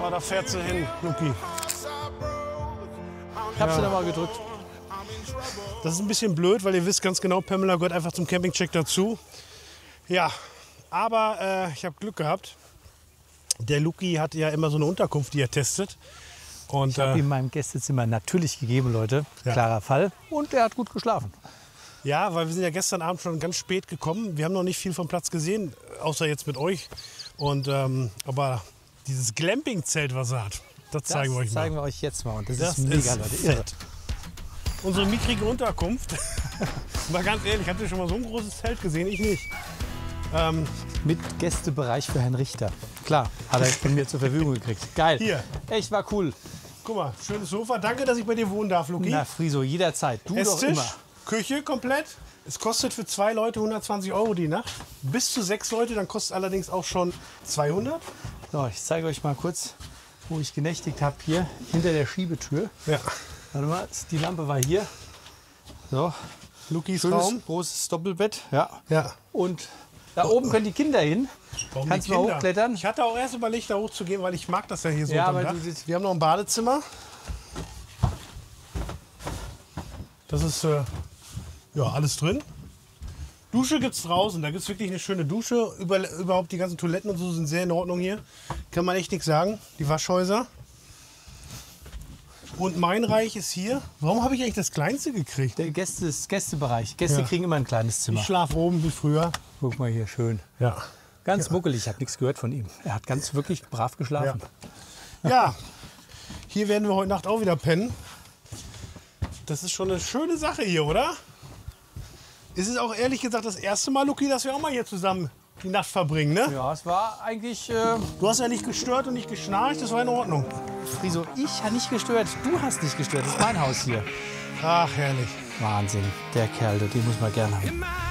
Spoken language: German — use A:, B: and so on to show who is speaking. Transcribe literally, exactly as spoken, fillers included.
A: Ah, da fährt sie hin, Luki.
B: Ich hab sie da mal gedrückt.
A: Das ist ein bisschen blöd, weil ihr wisst ganz genau, Pamela gehört einfach zum Campingcheck dazu. Ja, aber äh, ich habe Glück gehabt. Der Luki hat ja immer so eine Unterkunft, die er testet. Und,
B: Ich habe
A: äh,
B: ihm mein Gästezimmer natürlich gegeben, Leute.
A: Ja.
B: Klarer Fall. Und er hat gut geschlafen.
A: ja, weil wir sind ja gestern Abend schon ganz spät gekommen. Wir haben noch nicht viel vom Platz gesehen, außer jetzt mit euch. Und, ähm, aber dieses Glamping-Zelt, was er hat, das,
B: Das
A: zeigen wir euch
B: zeigen
A: mal.
B: wir euch jetzt mal. Und das,
A: Das
B: ist mega,
A: ist
B: Leute. Irre.
A: fett. Unsere mickrige Unterkunft. Mal ganz ehrlich, habt ihr schon mal so ein großes Zelt gesehen? Ich nicht. Ähm,
B: Mit Gästebereich für Herrn Richter. Klar, hat er von mir zur Verfügung gekriegt. Geil.
A: Hier.
B: Echt, war cool.
A: guck mal, schönes Sofa. Danke, dass ich bei dir wohnen darf, Luki.
B: Na, Friso, jederzeit. Du doch
A: Esstisch,
B: immer.
A: Küche komplett. Es kostet für zwei Leute hundertzwanzig Euro die Nacht. Bis zu sechs Leute, dann kostet allerdings auch schon zweihundert.
B: So, ich zeige euch mal kurz, wo ich genächtigt habe. Hier hinter der Schiebetür.
A: Ja.
B: Warte mal, die Lampe war hier. So,
A: Lukis
B: schönes
A: Raum.
B: großes Doppelbett. Ja.
A: Ja.
B: Und da oben können die Kinder hin.
A: Warum
B: Kannst
A: die
B: du mal
A: Kinder?
B: hochklettern?
A: Ich hatte auch erst überlegt, da hochzugehen, weil ich mag das ja hier so
B: Ja,
A: unterm
B: aber
A: Dach.
B: du-
A: Wir haben noch ein Badezimmer. Das ist äh, ja alles drin. Dusche gibt's draußen. Da gibt's wirklich eine schöne Dusche. Über, überhaupt die ganzen Toiletten und so sind sehr in Ordnung hier. Kann man echt nichts sagen. Die Waschhäuser. Und mein Reich ist hier. Warum habe ich eigentlich das kleinste gekriegt?
B: Der Gäste, das Gästebereich. Gäste
A: Ja.
B: kriegen immer ein kleines Zimmer.
A: Ich schlafe oben wie früher.
B: Guck mal hier, schön.
A: Ja.
B: Ganz muckelig, ich habe nichts gehört von ihm. Er hat ganz wirklich brav geschlafen.
A: Ja, hier werden wir heute Nacht auch wieder pennen. Das ist schon eine schöne Sache hier, oder? Es ist auch ehrlich gesagt das erste Mal, Luki, dass wir auch mal hier zusammen die Nacht verbringen, ne?
B: Ja, es war eigentlich, äh,
A: Du hast ja nicht gestört und nicht geschnarcht, das war in Ordnung.
B: Friso, ich habe nicht gestört. Du hast nicht gestört. Das ist mein Haus hier.
A: Ach, herrlich.
B: Wahnsinn, der Kerl, den muss man gerne haben.